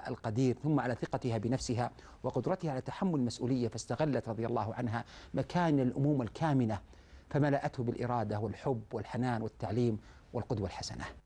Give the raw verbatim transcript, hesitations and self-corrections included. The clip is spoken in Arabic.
القدير، ثم على ثقتها بنفسها وقدرتها على تحمل المسؤولية، فاستغلت رضي الله عنها مكان الأمومة الكامنة فملأته بالإرادة والحب والحنان والتعليم والقدوة الحسنة.